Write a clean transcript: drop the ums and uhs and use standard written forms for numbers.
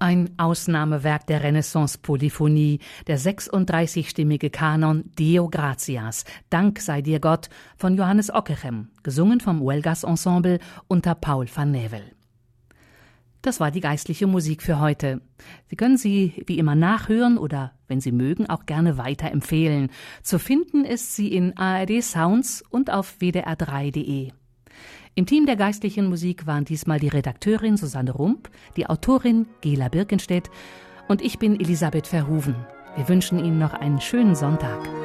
Ein Ausnahmewerk der Renaissance-Polyphonie, der 36-stimmige Kanon Deo Gratias, Dank sei dir Gott, von Johannes Ockeghem, gesungen vom Huelgas Ensemble unter Paul van Nevel. Das war die geistliche Musik für heute. Sie können sie wie immer nachhören oder, wenn Sie mögen, auch gerne weiterempfehlen. Zu finden ist sie in ARD Sounds und auf wdr3.de. Im Team der geistlichen Musik waren diesmal die Redakteurin Susanne Rump, die Autorin Gela Birkenstedt und ich bin Elisabeth Verhoeven. Wir wünschen Ihnen noch einen schönen Sonntag.